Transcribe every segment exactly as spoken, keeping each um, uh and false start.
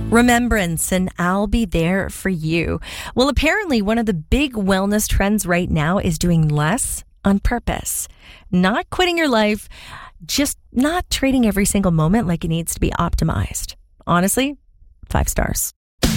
Remembrance, and I'll be there for you. Well, apparently one of the big wellness trends right now is doing less on purpose. Not quitting your life, just not treating every single moment like it needs to be optimized. Honestly, five stars.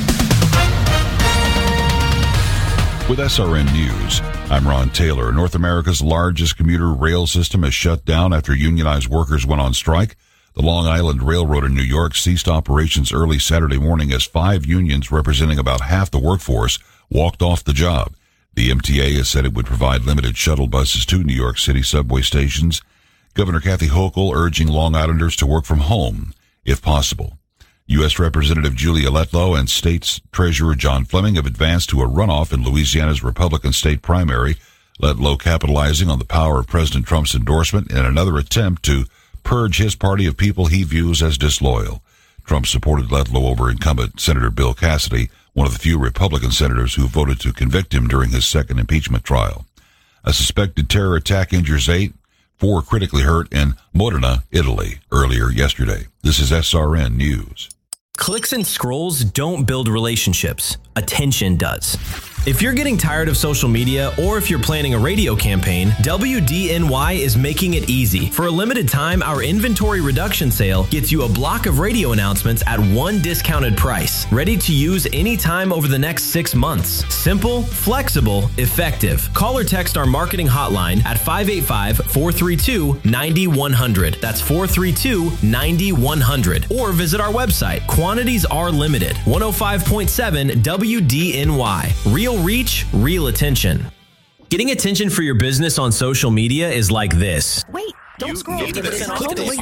With S R N News, I'm Ron Taylor. North America's largest commuter rail system is shut down after unionized workers went on strike. The Long Island Railroad in New York ceased operations early Saturday morning as five unions representing about half the workforce walked off the job. The M T A has said it would provide limited shuttle buses to New York City subway stations. Governor Kathy Hochul urging Long Islanders to work from home, if possible. U S Representative Julia Letlow and State Treasurer John Fleming have advanced to a runoff in Louisiana's Republican state primary. Letlow capitalizing on the power of President Trump's endorsement in another attempt to purge his party of people he views as disloyal. Trump supported Letlow over incumbent Senator Bill Cassidy, one of the few Republican senators who voted to convict him during his second impeachment trial. A suspected terror attack injures eight, four critically hurt in Modena, Italy, earlier yesterday. This is S R N News. Clicks and scrolls don't build relationships. Attention does. If you're getting tired of social media, or if you're planning a radio campaign, W D N Y is making it easy. For a limited time, our inventory reduction sale gets you a block of radio announcements at one discounted price. Ready to use anytime over the next six months. Simple, flexible, effective. Call or text our marketing hotline at five eight five, four three two, nine one zero zero. That's four three two, nine one zero zero. Or visit our website. Quantities are limited. one oh five point seven W D N Y. Real reach, real attention. Getting attention for your business on social media is like this. Wait, don't You scroll. gave it a Totally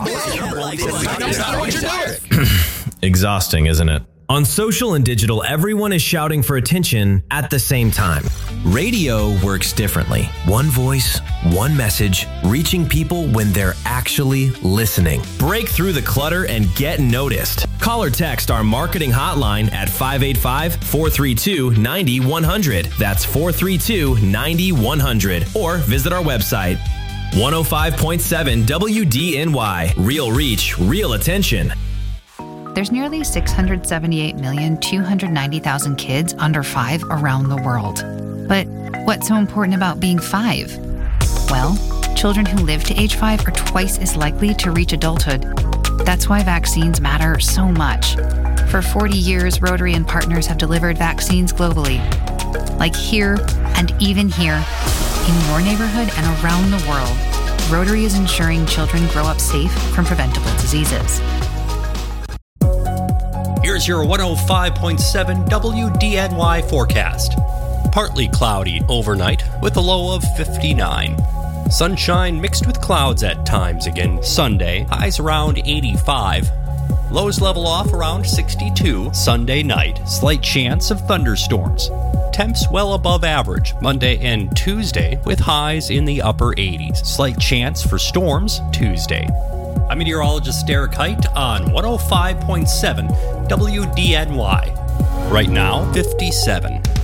Exhausting, isn't it? On social and digital, everyone is shouting for attention at the same time. Radio works differently. One voice, one message, reaching people when they're actually listening. Break through the clutter and get noticed. Call or text our marketing hotline at five eight five, four three two, nine one zero zero. That's four three two, nine one zero zero. Or visit our website. one oh five point seven W D N Y. Real reach, real attention. There's nearly six hundred seventy-eight million, two hundred ninety thousand kids under five around the world. But what's so important about being five? Well, children who live to age five are twice as likely to reach adulthood. That's why vaccines matter so much. For forty years, Rotary and partners have delivered vaccines globally. Like here and even here, in your neighborhood and around the world, Rotary is ensuring children grow up safe from preventable diseases. Here's your one oh five point seven W D N Y forecast. Partly cloudy overnight with a low of fifty-nine. Sunshine mixed with clouds at times again Sunday, highs around eighty-five. Lows level off around sixty-two Sunday night. Slight chance of thunderstorms. Temps well above average Monday and Tuesday with highs in the upper eighties. Slight chance for storms Tuesday. I'm meteorologist Derek Height on one oh five point seven W D N Y. Right now, fifty-seven.